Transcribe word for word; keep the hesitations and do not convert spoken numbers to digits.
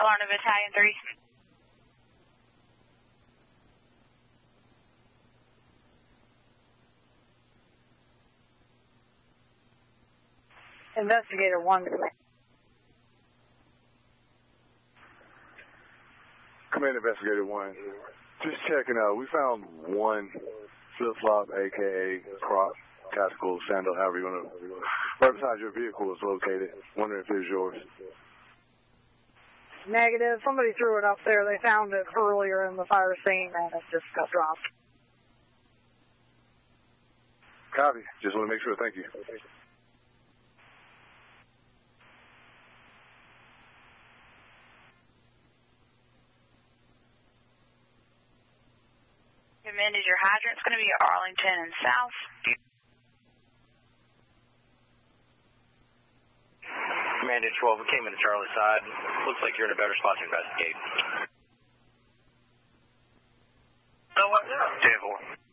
Alarm Battalion three. Investigator one. Command Investigator one. Just checking out. We found one flip-flop, a k a crop, tactical, sandal, however you want to. Right beside your vehicle is located. Wondering if it was yours. Negative. Somebody threw it up there. They found it earlier in the fire scene and it just got dropped. Copy. Just want to make sure. Thank you. Command is your hydrant. It's going to be Arlington and South. Command twelve, we came in the Charlie side. Looks like you're in a better spot to investigate. So what's up? ten four.